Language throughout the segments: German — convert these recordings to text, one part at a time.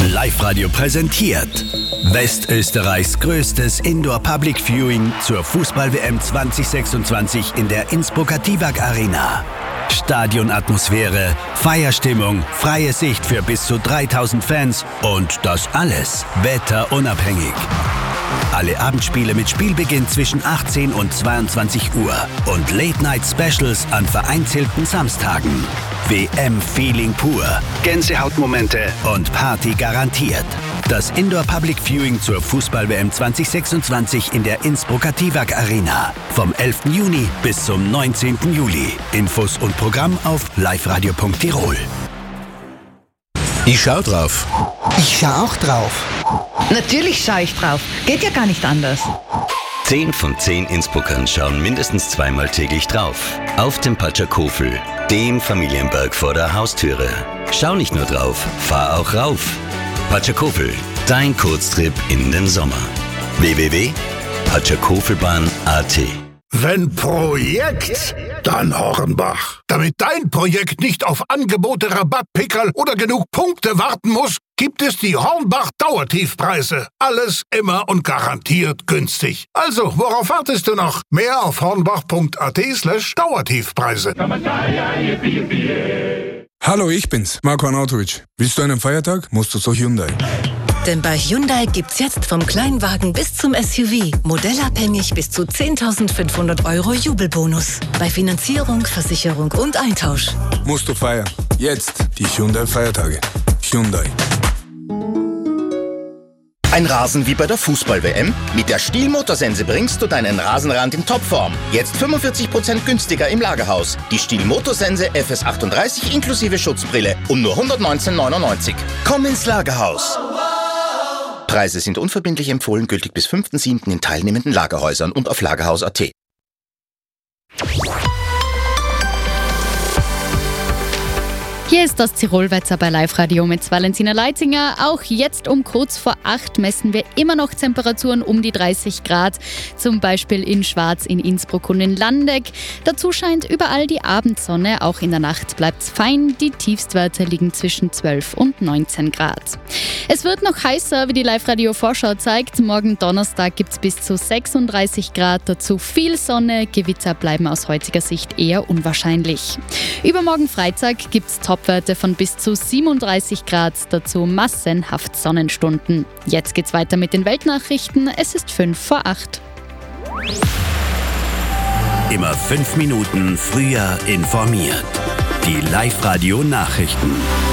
Live-Radio präsentiert Westösterreichs größtes Indoor-Public Viewing zur Fußball-WM 2026 in der Innsbrucker Tivag Arena. Stadionatmosphäre, Feierstimmung, freie Sicht für bis zu 3000 Fans und das alles wetterunabhängig. Alle Abendspiele mit Spielbeginn zwischen 18 und 22 Uhr und Late-Night-Specials an vereinzelten Samstagen. WM-Feeling pur, Gänsehautmomente und Party garantiert. Das Indoor-Public Viewing zur Fußball-WM 2026 in der Innsbrucker Tivag Arena. Vom 11. Juni bis zum 19. Juli. Infos und Programm auf liveradio.tirol. Ich schau drauf. Ich schau auch drauf. Natürlich schaue ich drauf. Geht ja gar nicht anders. 10 von 10 Innsbruckern schauen mindestens zweimal täglich drauf. Auf dem Patschakofel, dem Familienberg vor der Haustüre. Schau nicht nur drauf, fahr auch rauf. Patschakofel, dein Kurztrip in den Sommer. www.patschakofelbahn.at. Wenn Projekt, dann Hornbach. Damit dein Projekt nicht auf Angebote, Rabattpickerl oder genug Punkte warten muss, gibt es die Hornbach Dauertiefpreise. Alles immer und garantiert günstig. Also, worauf wartest du noch? Mehr auf hornbach.at/Dauertiefpreise. Hallo, ich bin's, Marko Arnautovic. Willst du einen Feiertag, musst du zu Hyundai. Denn bei Hyundai gibt's jetzt vom Kleinwagen bis zum SUV modellabhängig bis zu 10.500 € Jubelbonus. Bei Finanzierung, Versicherung und Eintausch. Musst du feiern. Jetzt die Hyundai-Feiertage. Hyundai. Ein Rasen wie bei der Fußball-WM? Mit der Stihl Motorsense bringst du deinen Rasenrand in Topform. Jetzt 45% günstiger im Lagerhaus. Die Stihl Motorsense FS38 inklusive Schutzbrille um nur 119,99. Komm ins Lagerhaus. Preise sind unverbindlich empfohlen, gültig bis 5.7. in teilnehmenden Lagerhäusern und auf lagerhaus.at. Hier ist das Tirolwetter bei Live-Radio mit Valentina Leitinger. Auch jetzt um kurz vor 8 messen wir immer noch Temperaturen um die 30 Grad. Zum Beispiel in Schwaz, in Innsbruck und in Landeck. Dazu scheint überall die Abendsonne. Auch in der Nacht bleibt es fein. Die Tiefstwerte liegen zwischen 12 und 19 Grad. Es wird noch heißer, wie die Live-Radio-Vorschau zeigt. Morgen Donnerstag gibt es bis zu 36 Grad. Dazu viel Sonne. Gewitter bleiben aus heutiger Sicht eher unwahrscheinlich. Übermorgen Freitag gibt es Topwerte von bis zu 37 Grad, dazu massenhaft Sonnenstunden. Jetzt geht's weiter mit den Weltnachrichten. Es ist 5 vor 8. Immer 5 Minuten früher informiert. Die Live-Radio-Nachrichten.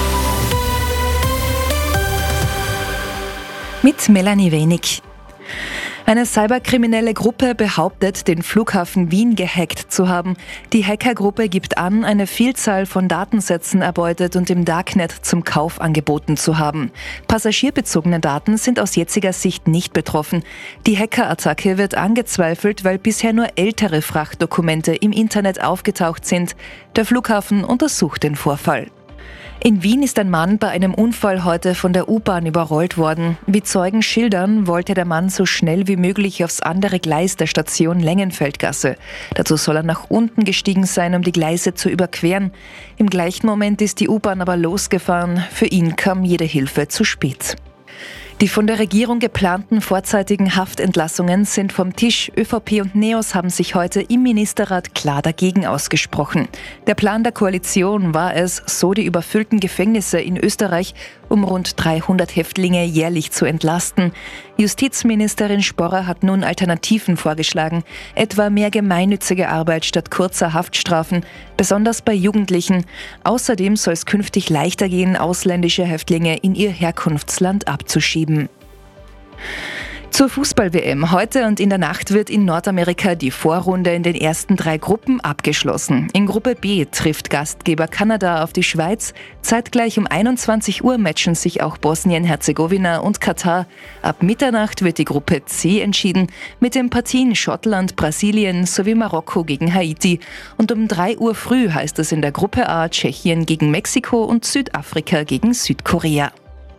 Mit Melanie Wenig. Eine cyberkriminelle Gruppe behauptet, den Flughafen Wien gehackt zu haben. Die Hackergruppe gibt an, eine Vielzahl von Datensätzen erbeutet und im Darknet zum Kauf angeboten zu haben. Passagierbezogene Daten sind aus jetziger Sicht nicht betroffen. Die Hackerattacke wird angezweifelt, weil bisher nur ältere Frachtdokumente im Internet aufgetaucht sind. Der Flughafen untersucht den Vorfall. In Wien ist ein Mann bei einem Unfall heute von der U-Bahn überrollt worden. Wie Zeugen schildern, wollte der Mann so schnell wie möglich aufs andere Gleis der Station Längenfeldgasse. Dazu soll er nach unten gestiegen sein, um die Gleise zu überqueren. Im gleichen Moment ist die U-Bahn aber losgefahren. Für ihn kam jede Hilfe zu spät. Die von der Regierung geplanten vorzeitigen Haftentlassungen sind vom Tisch. ÖVP und NEOS haben sich heute im Ministerrat klar dagegen ausgesprochen. Der Plan der Koalition war es, so die überfüllten Gefängnisse in Österreich um rund 300 Häftlinge jährlich zu entlasten. Justizministerin Sporrer hat nun Alternativen vorgeschlagen, etwa mehr gemeinnützige Arbeit statt kurzer Haftstrafen, besonders bei Jugendlichen. Außerdem soll es künftig leichter gehen, ausländische Häftlinge in ihr Herkunftsland abzuschieben. Zur Fußball-WM. Heute und in der Nacht wird in Nordamerika die Vorrunde in den ersten 3 Gruppen abgeschlossen. In Gruppe B trifft Gastgeber Kanada auf die Schweiz. Zeitgleich um 21 Uhr matchen sich auch Bosnien-Herzegowina und Katar. Ab Mitternacht wird die Gruppe C entschieden mit den Partien Schottland, Brasilien sowie Marokko gegen Haiti. Und um 3 Uhr früh heißt es in der Gruppe A Tschechien gegen Mexiko und Südafrika gegen Südkorea.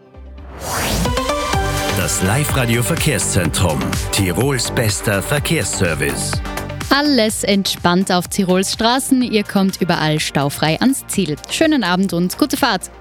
Das Live-Radio-Verkehrszentrum. Tirols bester Verkehrsservice. Alles entspannt auf Tirols Straßen. Ihr kommt überall staufrei ans Ziel. Schönen Abend und gute Fahrt.